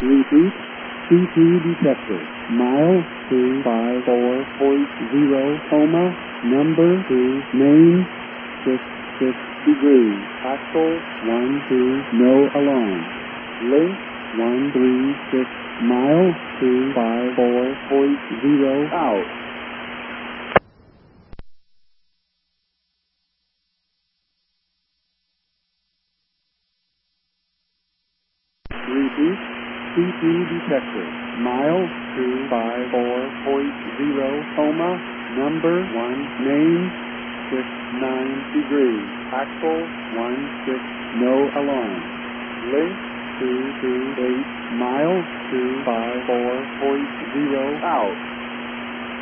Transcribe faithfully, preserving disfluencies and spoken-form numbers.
Repeat. C T detector. Mile two five four point zero, coma, number two, name, six six degrees, axle, one two, no alarm. Length, one three six, mile, two five four point zero, out. Repeat. C T detector. Mile two five four point zero, coma, number one, name, six nine degrees, axle, one six, no alarm. Length, two two eight, mile, two five four point zero, out.